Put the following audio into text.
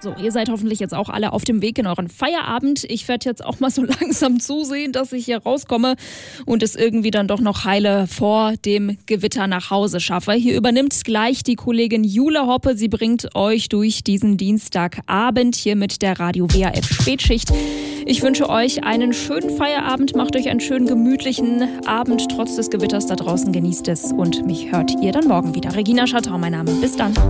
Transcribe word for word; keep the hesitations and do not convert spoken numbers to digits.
So, ihr seid hoffentlich jetzt auch alle auf dem Weg in euren Feierabend. Ich werde jetzt auch mal so langsam zusehen, dass ich hier rauskomme und es irgendwie dann doch noch heile vor dem Gewitter nach Hause schaffe. Hier übernimmt gleich die Kollegin Jule Hoppe. Sie bringt euch durch diesen Dienstagabend hier mit der Radio W H F Spätschicht. Ich wünsche euch einen schönen Feierabend, macht euch einen schönen gemütlichen Abend trotz des Gewitters da draußen, genießt es und mich hört ihr dann morgen wieder. Regina Schattau, mein Name. Bis dann.